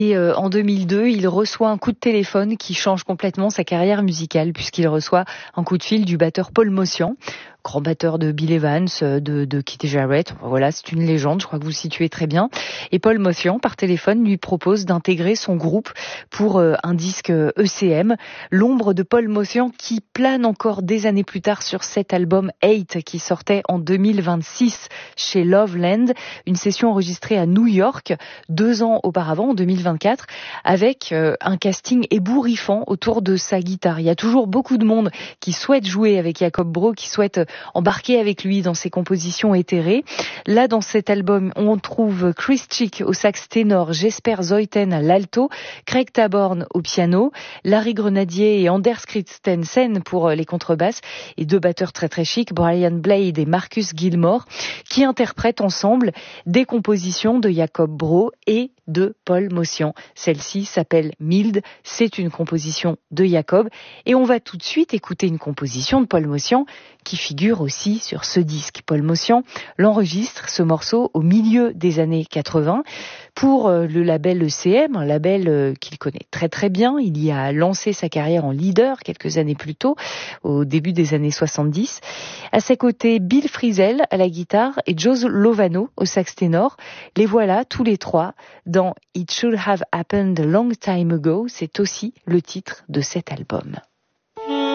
Et en 2002, il reçoit un coup de téléphone qui change complètement sa carrière musicale puisqu'il reçoit un coup de fil du batteur Paul Motian, grand batteur de Bill Evans, de Keith Jarrett. Voilà, c'est une légende, je crois que vous le situez très bien. Et Paul Motian, par téléphone, lui propose d'intégrer son groupe pour un disque ECM. L'ombre de Paul Motian qui plane encore des années plus tard sur cet album 8 qui sortait en 2026 chez Loveland, une session enregistrée à New York 2 ans auparavant, en 2024, avec un casting ébouriffant autour de sa guitare. Il y a toujours beaucoup de monde qui souhaite jouer avec Jacob Bro, qui souhaite embarquer avec lui dans ses compositions éthérées. Là, dans cet album, on trouve Chris Chick au sax ténor, Jesper Zeuthen à l'alto, Craig Taborn au piano, Larry Grenadier et Anders Christensen pour les contrebasses, et 2 batteurs très très chics, Brian Blade et Marcus Gilmore, qui interprètent ensemble des compositions de Jacob Bro et de Paul Motian. Celle-ci s'appelle Mild, c'est une composition de Jacob, et on va tout de suite écouter une composition de Paul Motian qui figure aussi sur ce disque. Paul Motian l'enregistre, ce morceau, au milieu des années 80 pour le label ECM, un label qu'il connaît très très bien. Il y a lancé sa carrière en leader quelques années plus tôt, au début des années 70. À ses côtés, Bill Frisell à la guitare et Joe Lovano au sax ténor. Les voilà tous les trois dans It Should Have Happened a Long Time Ago. C'est aussi le titre de cet album.